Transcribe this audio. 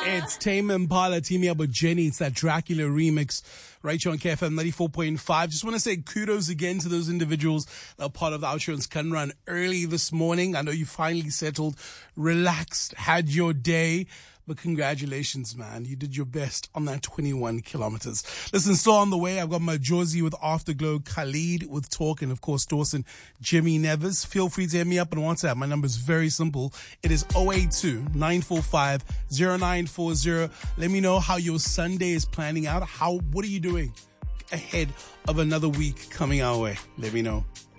It's Tame Impala teaming up with Jenny. It's that Dracula remix right here on KFM 94.5. Just want to say kudos again to those individuals that are part of the Outsurance Gun Run early this morning. I know you finally settled, relaxed, had your day. But congratulations, man. You did your best on that 21 kilometers. Listen, still on the way. I've got my Josie with Afterglow, Khalid with Talk, and of course, Dawson, Jimmy Nevers. Feel free to hit me up on WhatsApp. My number is very simple. It is 082-945-0940. Let me know how your Sunday is planning out. What are you doing ahead of another week coming our way? Let me know.